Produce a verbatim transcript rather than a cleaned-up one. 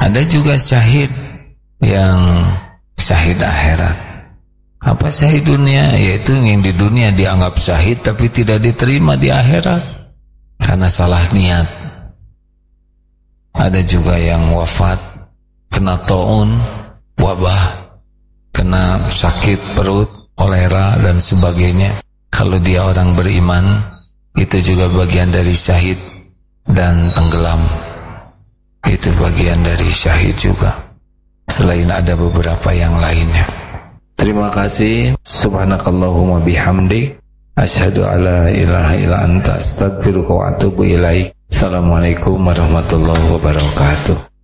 Ada juga syahid yang syahid akhirat. Apa syahid dunia? Yaitu yang di dunia dianggap syahid tapi tidak diterima di akhirat karena salah niat. Ada juga yang wafat kena taun, wabah, kena sakit perut, kolera dan sebagainya. Kalau dia orang beriman, itu juga bagian dari syahid. Dan tenggelam, itu bagian dari syahid juga, selain ada beberapa yang lainnya. Terima kasih. Subhanakallahumma bihamdik, asyhadu alla ilaha illa anta, astaghfiruka wa atubu ilaik. Assalamualaikum warahmatullahi wabarakatuh.